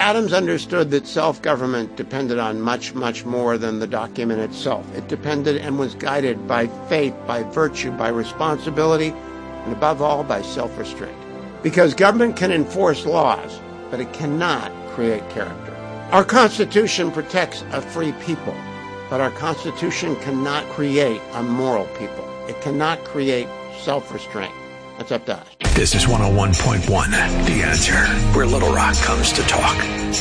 Adams understood that self-government depended on much, much more than the document itself. It depended and was guided by faith, by virtue, by responsibility, and above all, by self-restraint. Because government can enforce laws, but it cannot create character. Our Constitution protects a free people, but our Constitution cannot create a moral people. It cannot create self-restraint. That's up to us. This is 101.1, The Answer, where Little Rock comes to talk.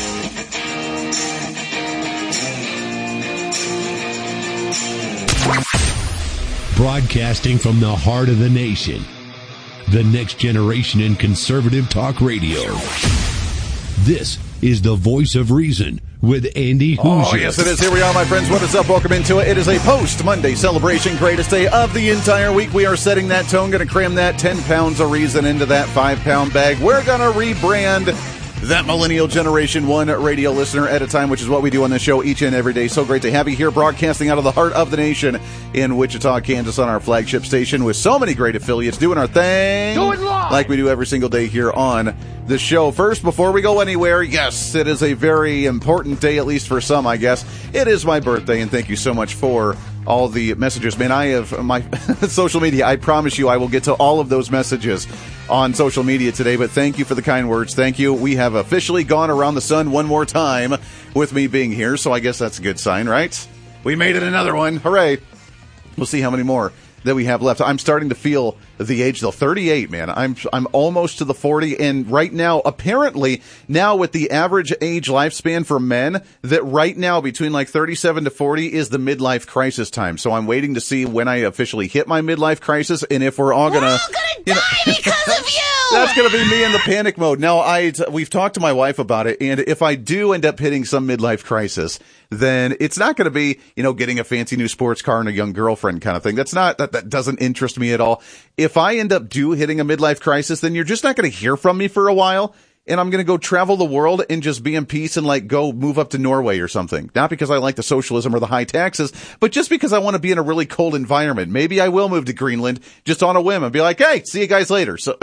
Broadcasting from the heart of the nation, the next generation in conservative talk radio. This is the Voice of Reason with Andy Hoosier. Oh, yes, it is. Here we are, my friends. What is up? Welcome into it. It is a post-Monday celebration. Greatest day of the entire week. We are setting that tone. Going to cram that 10 pounds of reason into that 5-pound bag. We're going to rebrand that millennial generation, one radio listener at a time, which is what we do on this show each and every day. So great to have you here, broadcasting out of the heart of the nation in Wichita, Kansas, on our flagship station with so many great affiliates doing our thing like we do every single day here on the show. First, before we go anywhere, yes, it is a very important day, at least for some, I guess. It is my birthday, and thank you so much for all the messages. Man, I have my social media. I promise you I will get to all of those messages on social media today, but thank you for the kind words. Thank you. We have officially gone around the sun one more time with me being here, so I guess that's a good sign, right? We made it another one. Hooray. We'll see how many more that we have left. I'm starting to feel the age, though. 38, man. I'm almost to the 40, and right now, apparently, now with the average age lifespan for men, that right now between like 37 to 40 is the midlife crisis time. So I'm waiting to see when I officially hit my midlife crisis, and if we're all gonna die because of you. That's gonna be me in the panic mode. Now, we've talked to my wife about it, and if I do end up hitting some midlife crisis, then it's not going to be, getting a fancy new sports car and a young girlfriend kind of thing. That doesn't interest me at all. If I end up hitting a midlife crisis, then you're just not going to hear from me for a while. And I'm going to go travel the world and just be in peace and go move up to Norway or something. Not because I like the socialism or the high taxes, but just because I want to be in a really cold environment. Maybe I will move to Greenland just on a whim and be like, hey, see you guys later. So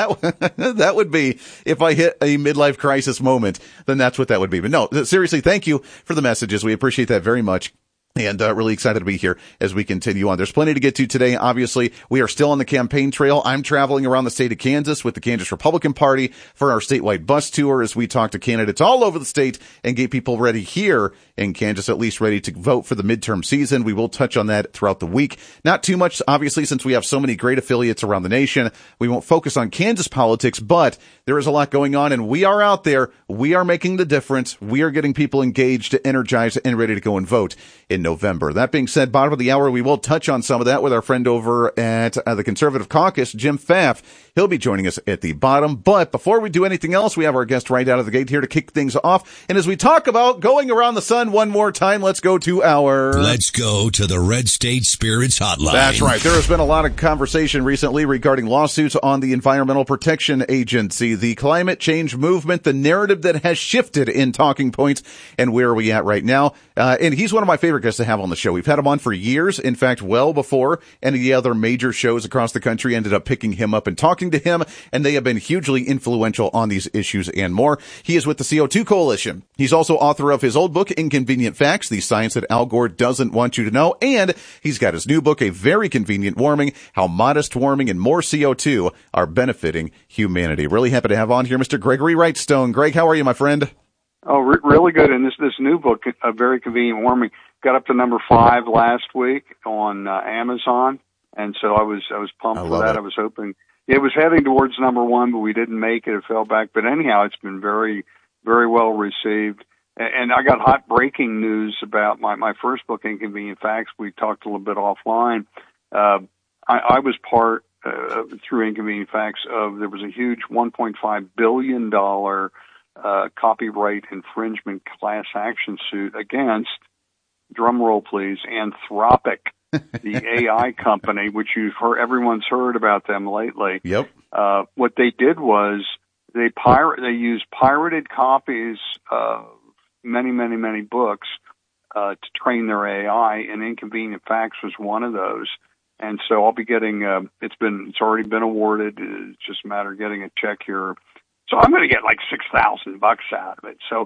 that would be, if I hit a midlife crisis moment, then that's what that would be. But no, seriously, thank you for the messages. We appreciate that very much. And really excited to be here as we continue on. There's plenty to get to today. Obviously, we are still on the campaign trail. I'm traveling around the state of Kansas with the Kansas Republican Party for our statewide bus tour as we talk to candidates all over the state and get people ready here in Kansas, at least ready to vote for the midterm season. We will touch on that throughout the week. Not too much, obviously, since we have so many great affiliates around the nation. We won't focus on Kansas politics, but there is a lot going on, and we are out there. We are making the difference. We are getting people engaged, energized, and ready to go and vote in November. That being said, bottom of the hour, we will touch on some of that with our friend over at the Conservative Caucus, Jim Pfaff. He'll be joining us at the bottom. But before we do anything else, we have our guest right out of the gate here to kick things off. And as we talk about going around the sun one more time, let's go to the Red State Spirits Hotline. That's right. There has been a lot of conversation recently regarding lawsuits on the Environmental Protection Agency, the climate change movement, the narrative that has shifted in talking points, and where are we at right now. And he's one of my favorite guests to have on the show. We've had him on for years. In fact, well before any of the other major shows across the country ended up picking him up and talking to him, and they have been hugely influential on these issues and more. He is with the CO2 Coalition. He's also author of his old book, Inconvenient Facts, the science that Al Gore doesn't want you to know, and he's got his new book, A Very Convenient Warming, How Modest Warming and More CO2 Are Benefiting Humanity. Really happy to have on here Mr. Gregory Wrightstone. Greg, how are you, my friend? Oh, really good. And this new book, A Very Convenient Warming, got up to number 5 last week on Amazon, and so I was pumped for that. I was hoping it was heading towards number 1, but we didn't make it. It fell back. But anyhow, it's been very, very well received. And I got hot breaking news about my first book, Inconvenient Facts. We talked a little bit offline. I was part through Inconvenient Facts there was a huge $1.5 billion copyright infringement class action suit against, drumroll please, Anthropic, the AI company, which everyone's heard about them lately. Yep. What they did was they used pirated copies of many, many, many books to train their AI, and Inconvenient Facts was one of those. And so I'll be getting it's already been awarded. It's just a matter of getting a check here. So I'm going to get like $6,000 out of it. So